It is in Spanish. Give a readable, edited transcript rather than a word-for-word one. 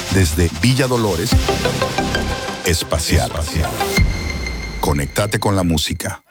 Desde Villa Dolores, Espacial. Conéctate con la música.